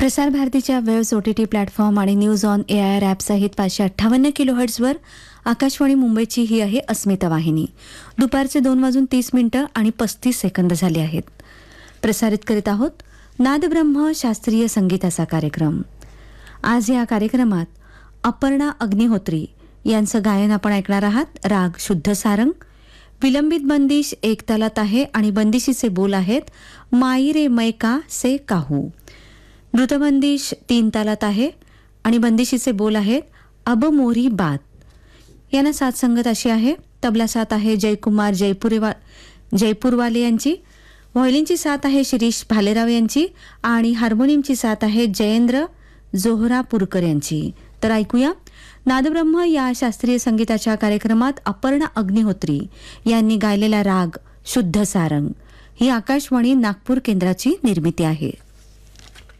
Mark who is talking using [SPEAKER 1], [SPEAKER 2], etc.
[SPEAKER 1] प्रसार भारतीच्या waves OTT platform आणि न्यूज ऑन AIR ॲप सहित 558 किलोहर्ट्झवर आकाशवाणी मुंबईची ही आहे अस्मिता वाहिनी. दुपारचे 2:30 आणि 35 सेकंद झाले आहेत. प्रसारित करीत आहोत नादब्रह्म शास्त्रीय संगीताचा कार्यक्रम. आज या कार्यक्रमात अपर्णा अग्निहोत्री यांचं गायन आपण ऐकणार आहात. राग शुद्ध सारंग. विलंबित बंदिश एक तालात आहे आणि बंदिशीचे बोल आहेत माई रे मैका से काहू. द्रुतबंदिश 3 तालात आहे आणि बंदिशीचे बोल आहेत अब मोरी बात. यांना साथ संगत अशी आहे. तबला साथ आहे जयकुमार जयपूरवाले यांची. व्हायोलिनची साथ आहे शिरीष भालेराव यांची आणि हार्मोनियमची साथ आहे जयेंद्र जोहरापूरकर यांची. तर ऐकूया नादब्रह्म या शास्त्रीय संगीताच्या कार्यक्रमात अपर्णा अग्निहोत्री यांनी गायलेला राग शुद्ध सारंग. ही आकाशवाणी नागपूर केंद्राची निर्मिती आहे.